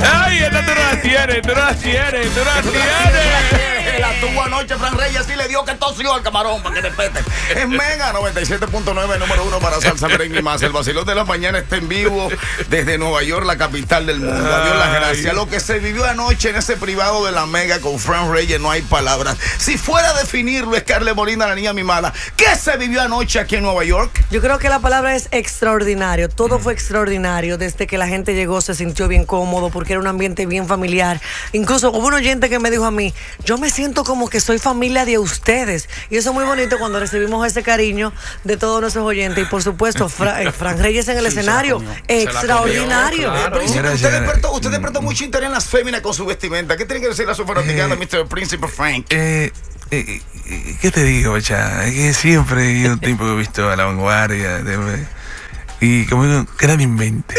Ay, esta tú no la tienes, tú no la tienes. La tuvo anoche Fran Reyes y le dio que tosió al camarón para que te pete. Es Mega 97.9, número 1 para salsa, merengue y más. El vacilón de la mañana está en vivo desde Nueva York, la capital del mundo. Adiós las gracias. Lo que se vivió anoche en ese privado de la Mega con Fran Reyes, no hay palabras. Si fuera a definirlo, es Carle Molina, la niña mimada. ¿Qué se vivió anoche aquí en Nueva York? Yo creo que la palabra es extraordinario. Todo fue extraordinario. Desde que la gente llegó se sintió bien cómodo porque era un ambiente bien familiar. Incluso hubo un oyente que me dijo a mí, yo me siento como que soy familia de ustedes. Y eso es muy bonito cuando recibimos ese cariño de todos nuestros oyentes. Y por supuesto, Fran Reyes en el escenario, extraordinario. Claro. Usted despertó mucho interés en las féminas con su vestimenta. ¿Qué tiene que decir la su fanaticada, Mr. Príncipe Frank? ¿Qué te digo, cha? Es que siempre hay un tiempo que he visto a la vanguardia y como que era mi invente.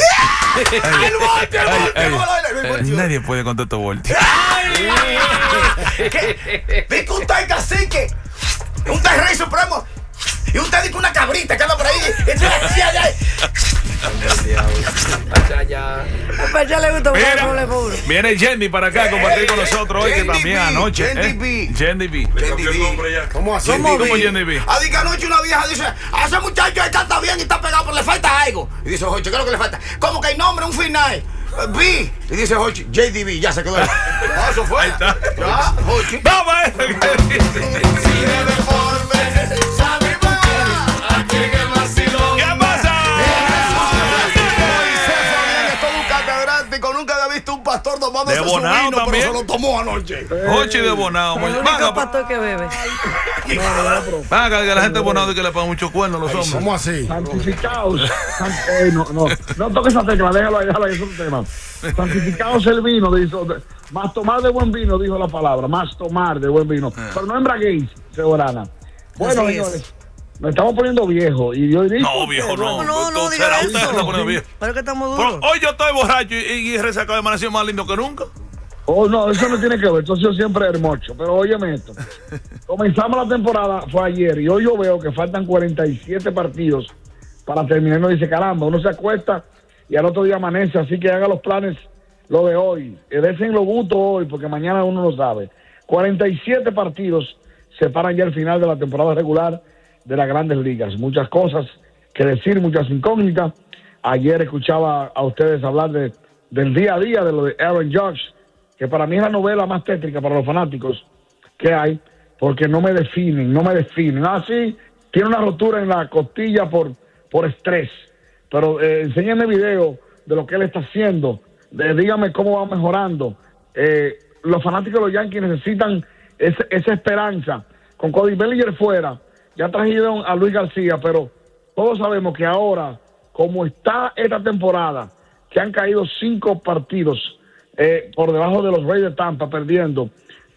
Nadie puede con tanto voltio. Dice usted hay cacique, un rey supremo, y usted dice una cabrita que anda por ahí. Viene Jenny para acá a compartir con nosotros hoy, que también anoche. Jenny B. ¿Cómo así? ¿Cómo Jenny B? Así que anoche una vieja dice, a ese muchacho está bien y está pegado, pero le falta algo. Y dice, Jochi, ¿qué es lo que le falta? Como que hay nombre, un final. B. Y dice Jochi, JDB, ya se quedó. Eso fue. Ahí está. Ya, Jochi. Vamos a ver. Pastor tomando de Bonao vino, también. pero se lo tomó anoche. Jochi de Bonao. El único pastor que bebe. Paga que la gente de Bonao de que le pagan muchos cuernos a los hombres. ¿Cómo así? Santificados. No toques esa tecla, déjalo ahí, es un tema. Santificados el vino, dijo. Más tomar de buen vino, dijo la palabra. Más tomar de buen vino. Pero no embraguéis, Seorana. Bueno, señores. Nos estamos poniendo viejos y yo digo. No, viejo, no. No, diga eso. Usted se está poniendo viejo. Pero que estamos duros. Hoy yo estoy borracho y resacado de amaneció más lindo que nunca. Oh, no, eso no tiene que ver. Eso ha sido siempre hermoso. Pero óyeme esto. Comenzamos la temporada, fue ayer, y hoy yo veo que faltan 47 partidos para terminar. Uno dice, caramba, uno se acuesta y al otro día amanece. Así que haga los planes, lo de hoy. Desen los gustos hoy, porque mañana uno no sabe. 47 partidos separan ya el final de la temporada regular de las Grandes Ligas. Muchas cosas que decir, muchas incógnitas. Ayer escuchaba a ustedes hablar del día a día de lo de Aaron Judge, que para mí es la novela más tétrica para los fanáticos que hay, porque no me definen. Sí, tiene una rotura en la costilla por estrés, pero enséñenme video de lo que él está haciendo, dígame cómo va mejorando. Los fanáticos de los Yankees necesitan esa esperanza. Con Cody Bellinger fuera, ya trajeron a Luis García, pero todos sabemos que ahora, como está esta temporada, que han caído 5 partidos por debajo de los Reyes de Tampa, perdiendo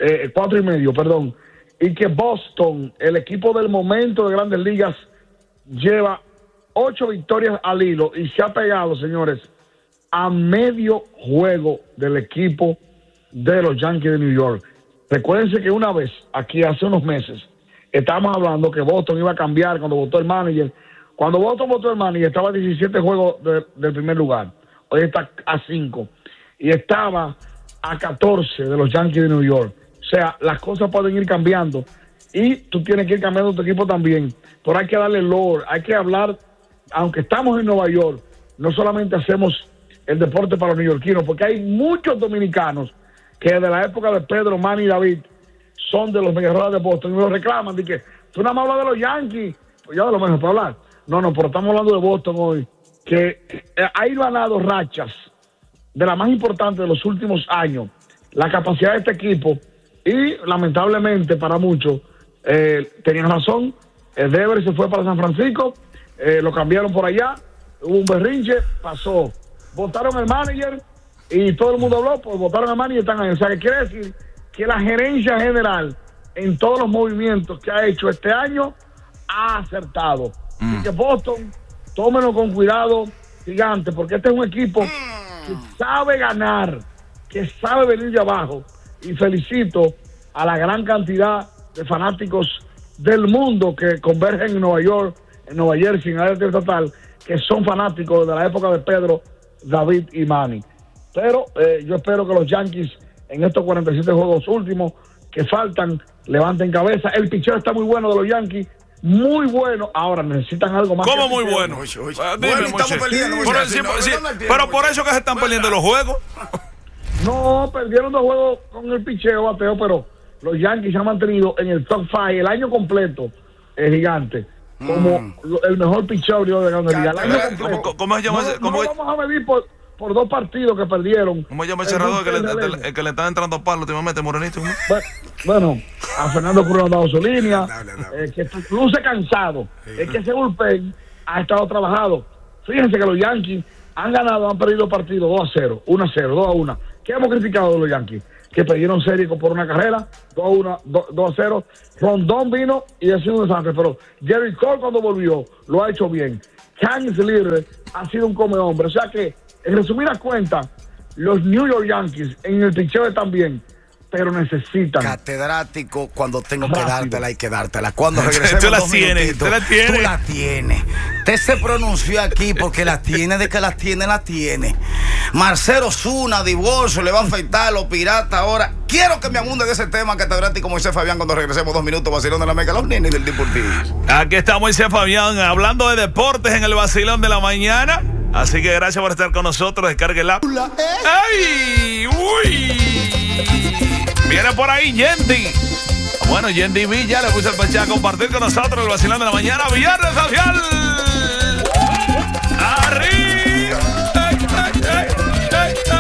4.5, perdón, y que Boston, el equipo del momento de Grandes Ligas, lleva 8 victorias al hilo y se ha pegado, señores, a medio juego del equipo de los Yankees de New York. Recuérdense que una vez, aquí hace unos meses, estábamos hablando que Boston iba a cambiar cuando votó el manager. Cuando Boston votó el manager, estaba a 17 juegos del primer lugar. Hoy está a 5. Y estaba a 14 de los Yankees de New York. O sea, las cosas pueden ir cambiando. Y tú tienes que ir cambiando tu equipo también. Pero hay que darle lore, hay que hablar. Aunque estamos en Nueva York, no solamente hacemos el deporte para los neoyorquinos, porque hay muchos dominicanos que de la época de Pedro, Manny y David son de los mejores de Boston y me lo reclaman. De que tú nada más hablas de los Yankees, pues ya de lo menos para hablar. No, pero estamos hablando de Boston hoy, que ha ido ganando rachas de la más importante de los últimos años. La capacidad de este equipo, y lamentablemente para muchos, tenían razón, Devers se fue para San Francisco, lo cambiaron por allá, hubo un berrinche, pasó. Votaron el manager y todo el mundo habló, pues votaron al manager y están ahí. O sea, que quiere decir que la gerencia general en todos los movimientos que ha hecho este año ha acertado. Así que Boston, tómenlo con cuidado, gigante, porque este es un equipo que sabe ganar, que sabe venir de abajo. Y felicito a la gran cantidad de fanáticos del mundo que convergen en Nueva York, en Nueva Jersey, en área estatal, que son fanáticos de la época de Pedro, David y Manny. Pero yo espero que los Yankees en estos 47 juegos últimos que faltan levanten cabeza. El picheo está muy bueno de los Yankees. Muy bueno. Ahora necesitan algo más. ¿Cómo muy bueno? Bueno, estamos perdiendo. Pero por eso que se están perdiendo los juegos. No, perdieron 2 juegos con el picheo, bateo, pero los Yankees se han mantenido en el top 5 el año completo, gigante, como el mejor picheo de la Grande Liga. El año completo. ¿Cómo se llama ese? No vamos a medir por 2 partidos que perdieron. ¿Cómo se llama el cerrador el que le está entrando palo últimamente, Morenito? Bueno, a Fernando Cruz ha dado su línea, que luce cansado. Es que ese bullpen ha estado trabajado. Fíjense que los Yankees han ganado, han perdido partidos 2-0, 1-0, 2-1. ¿Qué hemos criticado de los Yankees? Que perdieron serie por una carrera, 2-1, 2-0. Rondón vino y ha sido un desastre, pero Jerry Cole cuando volvió lo ha hecho bien. Kyle Lindor ha sido un come hombre. O sea que, en resumidas cuentas, los New York Yankees en el picheo están bien, pero necesitan. Catedrático, cuando tengo que dártela, hay que dártela. Cuando regresemos, tú la tienes. tú la tienes. Usted se pronunció aquí porque la tiene, de que la tiene. Marcelo Zuna, divorcio, le va a afectar a los piratas ahora. Quiero que me abunde de ese tema, catedrático Moisés Fabián, cuando regresemos 2 minutos, vacilón de la Mega, los nenes del Deportivo. Aquí está Moisés Fabián hablando de deportes en el vacilón de la mañana. Así que gracias por estar con nosotros. Descargue el app. ¡Ay! ¡Uy! Viene por ahí Yendi. Bueno, Yendi B ya le puse el peche a compartir con nosotros el vacilón de la mañana. Viernes social. ¡Arriba!